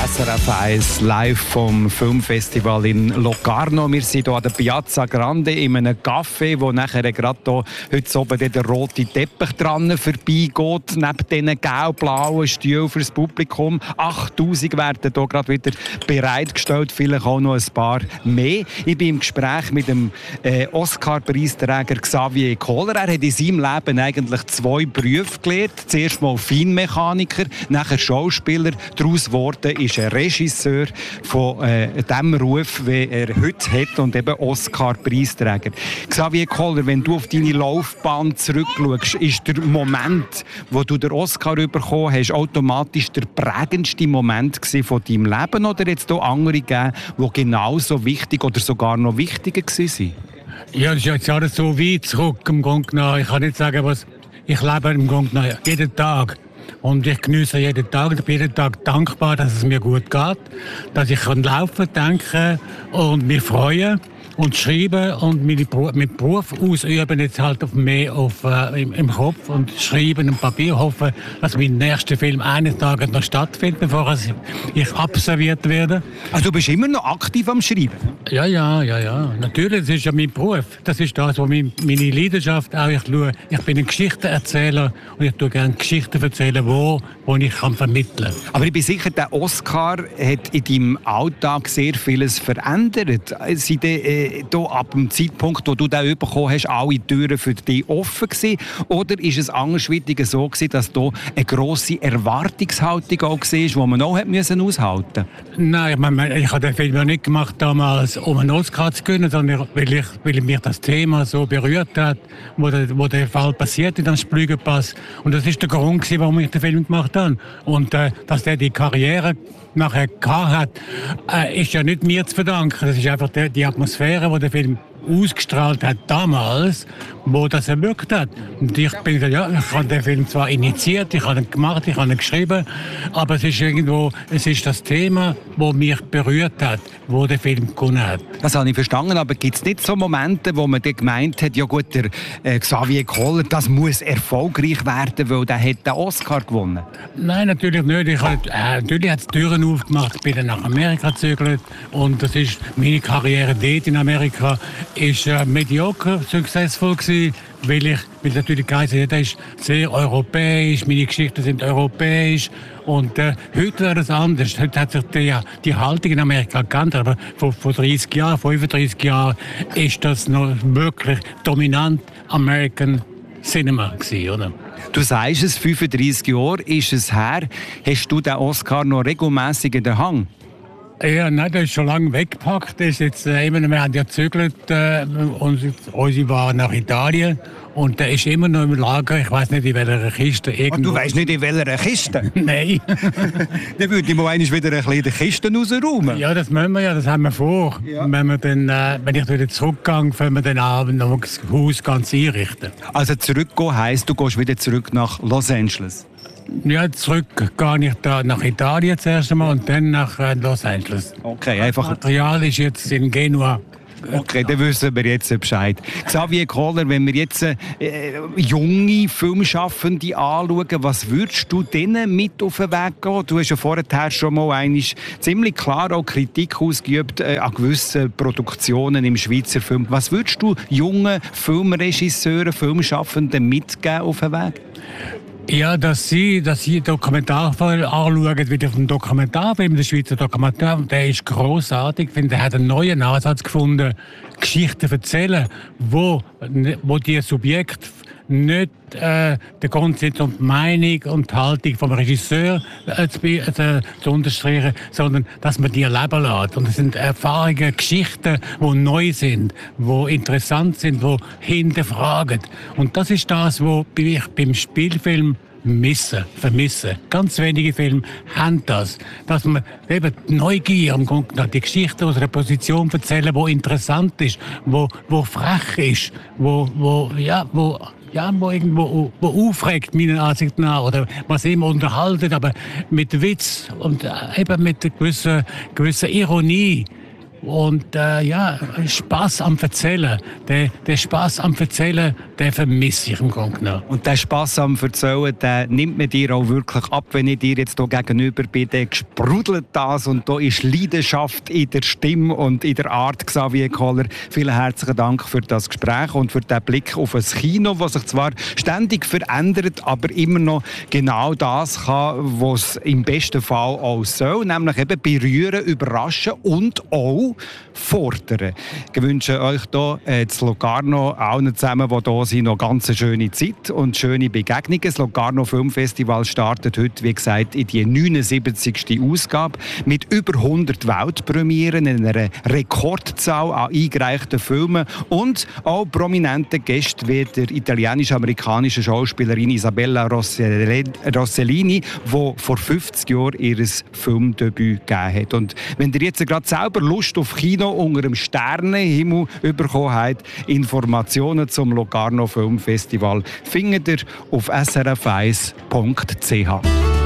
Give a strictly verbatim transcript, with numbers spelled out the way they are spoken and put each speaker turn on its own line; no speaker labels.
S R F eins live vom Filmfestival in Locarno. Wir sind hier an der Piazza Grande in einem Café, wo nachher gerade hier heute oben der rote Teppich dran vorbeigeht, neben diesen gelb-blauen Stühlen für das Publikum. achttausend werden hier gerade wieder bereitgestellt, vielleicht auch noch ein paar mehr. Ich bin im Gespräch mit dem äh, Oscar-Preisträger Xavier Koller. Er hat in seinem Leben eigentlich zwei Berufe gelernt. Zuerst mal Feinmechaniker, nachher Schauspieler. Daraus geworden ist ein Regisseur von äh, dem Ruf, wie er heute hat, und eben Oscar-Preisträger. Xavier Koller, wenn du auf deine Laufbahn zurückschaust, ist der Moment, wo du den Oscar bekommen hast, automatisch der prägendste Moment von deinem Leben, oder jetzt auch andere gegeben, die genauso wichtig oder sogar noch wichtiger waren?
Ja, das ist jetzt alles so weit zurück im Grunde genommen. Ich kann nicht sagen, was ich lebe im Grunde genommen jeden Tag. Und ich genieße jeden Tag. Ich bin jeden Tag dankbar, dass es mir gut geht, dass ich kann laufen, denken und mich freuen und schreiben und meinen Beruf ausüben, jetzt halt auf mehr auf, äh, im, im Kopf und schreiben und Papier. Hoffen, dass mein nächster Film eines Tages noch stattfindet, bevor ich absolviert werde.
Also du bist immer noch aktiv am Schreiben?
Ja, ja, ja, ja. Natürlich, das ist ja mein Beruf. Das ist das, was meine, meine Leidenschaft auch. Ich, schaue, ich bin ein Geschichtenerzähler und ich tue gerne Geschichten erzählen, wo, wo ich kann vermitteln kann.
Aber ich bin sicher, der Oscar hat in deinem Alltag sehr vieles verändert. Sind die, äh, da ab dem Zeitpunkt, wo du den bekommen hast, alle Türen für dich offen gewesen? Oder ist es andersweitig so gewesen, dass da eine grosse Erwartungshaltung auch war, die man auch hat müssen aushalten musste?
Nein, ich, meine, ich habe den Film ja nicht gemacht damals, um einen Oscar zu gewinnen, sondern weil, ich, weil mich das Thema so berührt hat, wo der, wo der Fall passiert in dem Splügenpass. Und das ist der Grund gewesen, warum ich den Film gemacht habe. Und äh, dass der die Karriere nachher gehabt hat, äh, ist ja nicht mir zu verdanken. Das ist einfach die, die Atmosphäre, die der Film ausgestrahlt hat damals, wo das erwirkt hat. Und ich bin ja, ich habe den Film zwar initiiert, ich habe ihn gemacht, ich habe ihn geschrieben, aber es ist irgendwo, es ist das Thema, das mich berührt hat, wo der Film gewonnen hat.
Das habe ich verstanden, aber gibt es nicht so Momente, wo man dann gemeint hat, ja gut, der äh, Xavier Koller, das muss erfolgreich werden, weil der hat den Oscar gewonnen?
Nein, natürlich nicht. Ich habe, äh, natürlich hat es Türen aufgemacht, ich bin dann nach Amerika gezögert und das ist meine Karriere dort in Amerika ist äh, mediocre successful gewesen, weil ich, weil natürlich geheißen, ja, das ist sehr europäisch, meine Geschichten sind europäisch und äh, heute wäre das anders. Heute hat sich die, die Haltung in Amerika geändert, aber vor, vor dreißig Jahren, fünfunddreißig Jahren ist das noch wirklich dominant American Cinema gewesen, oder?
Du sagst es, fünfunddreißig Jahre ist es her. Hast du den Oscar noch regelmässig in der Hand?
Ja, nein, das ist schon lange weggepackt. Das ist jetzt, äh, immer, wir haben ja gezögert, äh, und unsere war nach Italien und der ist immer noch im Lager. Ich weiß nicht, in welcher Kiste.
Und du weißt nicht, in welcher Kiste?
Nein.
Dann würde ich mal einmal wieder ein bisschen die Kisten rausräumen.
Ja, das müssen wir ja, das haben wir vor. Ja. Wenn, wir dann, äh, wenn ich wieder zurückgehe, können wir dann Abend noch das Haus ganz einrichten.
Also zurückgehen heisst, du gehst wieder zurück nach Los Angeles?
Ja, zurück gehe ich da nach Italien zuerst einmal und dann nach äh, Los Angeles.
Okay, einfach.
Das Material ist jetzt in Genua.
Okay, dann wissen wir jetzt Bescheid. Xavier Koller, wenn wir jetzt äh, junge Filmschaffende anschauen, was würdest du denen mit auf den Weg gehen? Du hast ja vorher schon mal einmal ziemlich klar auch Kritik ausgeübt äh, an gewissen Produktionen im Schweizer Film. Was würdest du jungen Filmregisseuren, Filmschaffenden mitgeben auf den Weg?
Ja, dass sie, dass sie Dokumentarfilme anschauen, wie auf dem Dokumentarfilm, der Schweizer Dokumentarfilm, der ist grossartig. Ich finde, er hat einen neuen Ansatz gefunden, Geschichten erzählen, wo, wo die Subjekte nicht äh, der Grund sind, um die Meinung und die Haltung vom Regisseur äh, zu, äh, zu unterstreichen, sondern dass man die erleben lässt. Und das sind Erfahrungen, Geschichten, die neu sind, die interessant sind, die hinterfragen. Und das ist das, was ich beim Spielfilm missen, vermissen. Ganz wenige Filme haben das. Dass man eben die Neugier am Grunde genommen, die Geschichte aus einer Position erzählen, die interessant ist, wo, wo frech ist, wo, wo, ja, wo ja, wo irgendwo wo aufregt, meiner Ansicht nach, oder was immer unterhaltet, aber mit Witz und eben mit einer gewissen, gewissen Ironie. Und äh, ja, Spass am Erzählen. Der, der Spass am Erzählen, den vermisse ich im Grunde genommen.
Und der Spass am Erzählen, den nimmt man dir auch wirklich ab, wenn ich dir jetzt hier gegenüber bin. Der sprudelt das und da ist Leidenschaft in der Stimme und in der Art. Xavier Kohler, vielen herzlichen Dank für das Gespräch und für den Blick auf ein Kino, das sich zwar ständig verändert, aber immer noch genau das kann, was es im besten Fall auch soll, nämlich eben berühren, überraschen und auch fordern. Ich wünsche euch hier äh, zu Locarno, allen zusammen, die hier sind, noch ganz eine schöne Zeit und schöne Begegnungen. Das Locarno Filmfestival startet heute, wie gesagt, in die neunundsiebzigste Ausgabe mit über hundert Weltpremieren, einer Rekordzahl an eingereichten Filmen und auch prominenten Gästen wie der italienisch-amerikanischen Schauspielerin Isabella Rossellini, die vor fünfzig Jahren ihr Filmdebüt gegeben hat. Und wenn ihr jetzt gerade selber Lust auf Kino unter dem Sternenhimmel bekommen habt, Informationen zum Locarno Filmfestival findet ihr auf s r f eins punkt c h.